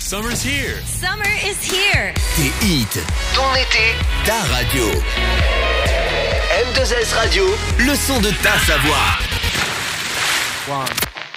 Summer's here. Summer is here. Tes hits, ton été, ta radio. M2S Radio, le son de ta Savoie. 1